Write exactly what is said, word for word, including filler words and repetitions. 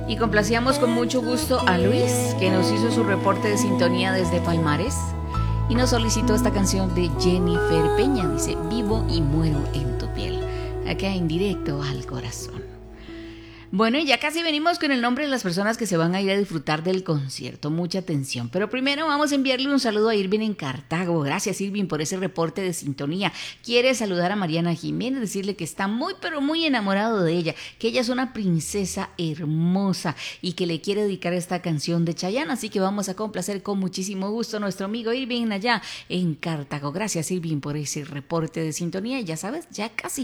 Y complacíamos con mucho gusto a Luis, que nos hizo su reporte de sintonía desde Palmares y nos solicitó esta canción de Jennifer Peña. Dice, vivo y muero en tu piel. Acá en directo al corazón. Bueno, y ya casi venimos con el nombre de las personas que se van a ir a disfrutar del concierto. Mucha atención. Pero primero vamos a enviarle un saludo a Irving en Cartago. Gracias, Irving, por ese reporte de sintonía. Quiere saludar a Mariana Jiménez, decirle que está muy, pero muy enamorado de ella, que ella es una princesa hermosa y que le quiere dedicar esta canción de Chayanne. Así que vamos a complacer con muchísimo gusto a nuestro amigo Irving allá en Cartago. Gracias, Irving, por ese reporte de sintonía. Y ya sabes, ya casi